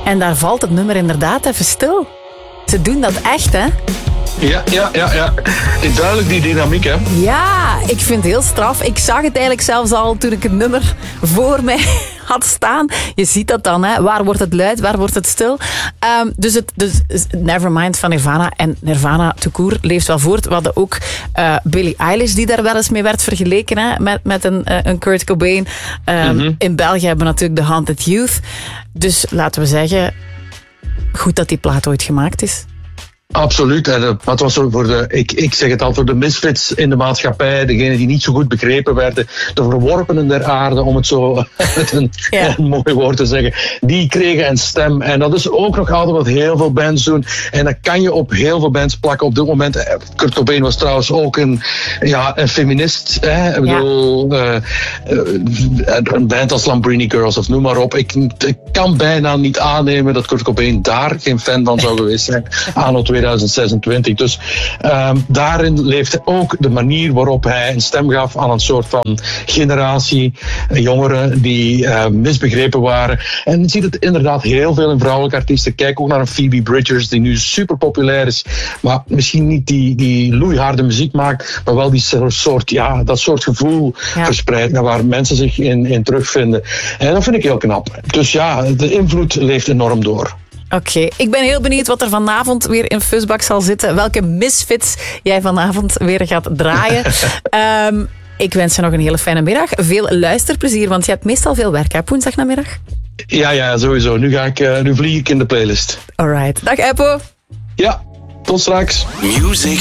En daar valt het nummer inderdaad even stil. Ze doen dat echt, hè? Ja. Het is duidelijk die dynamiek, hè? Ja, ik vind het heel straf. Ik zag het eigenlijk zelfs al toen ik het nummer voor mij had staan. Je ziet dat dan, hè? Waar wordt het luid, waar wordt het stil? Dus Nevermind van Nirvana en Nirvana tout court leeft wel voort. We hadden ook Billie Eilish die daar wel eens mee werd vergeleken, hè? Met een Kurt Cobain. In België hebben we natuurlijk The Haunted Youth. Dus laten we zeggen, goed dat die plaat ooit gemaakt is. Absoluut. En dat was voor ik zeg het al, voor de misfits in de maatschappij, degenen die niet zo goed begrepen werden, de verworpenen der aarde, om het zo met een mooi woord te zeggen, die kregen een stem. En dat is ook nog altijd wat heel veel bands doen. En dat kan je op heel veel bands plakken. Op dit moment, Kurt Cobain was trouwens ook een feminist. Hè? Ik bedoel, een band als Lambrini Girls of noem maar op. Ik kan bijna niet aannemen dat Kurt Cobain daar geen fan van zou geweest zijn. Anno 2026. Dus daarin leeft ook de manier waarop hij een stem gaf aan een soort van generatie jongeren die misbegrepen waren. En je ziet het inderdaad heel veel in vrouwelijke artiesten. Kijk ook naar een Phoebe Bridgers die nu super populair is, maar misschien niet die loeiharde muziek maakt, maar wel dat soort gevoel verspreidt naar waar mensen zich in terugvinden. En dat vind ik heel knap. Dus ja, de invloed leeft enorm door. Oké, ik ben heel benieuwd wat er vanavond weer in Fuzzbak zal zitten. Welke misfits jij vanavond weer gaat draaien. Ik wens je nog een hele fijne middag. Veel luisterplezier, want je hebt meestal veel werk, hè, woensdagnamiddag? Ja, sowieso. Nu vlieg ik in de playlist. Alright. Dag, Eppo. Ja, tot straks. Music